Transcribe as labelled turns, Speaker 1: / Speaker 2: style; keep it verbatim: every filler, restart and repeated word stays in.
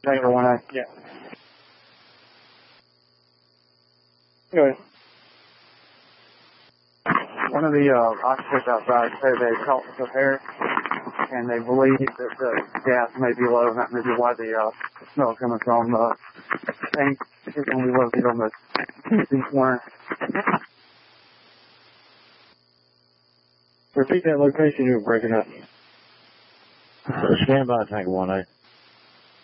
Speaker 1: Tango one A.
Speaker 2: Yeah. Go ahead.
Speaker 1: One of the uh, occupants outside said they caught the hair, and they believe that the gas may be low, and that may be why the uh, smell is coming from. Uh, tank is only located on the east corner.
Speaker 2: Repeat that location you were breaking up.
Speaker 3: Stand by, Tango one A.